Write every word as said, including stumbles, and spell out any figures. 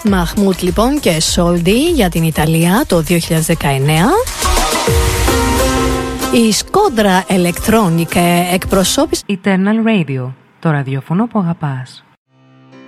Μαχμούτ λοιπόν και Soldi για την Ιταλία το δύο χιλιάδες δεκαεννέα. Η Σκόντρα Electronic εκπροσώπησε Eternal Radio, το ραδιόφωνο που αγαπάς.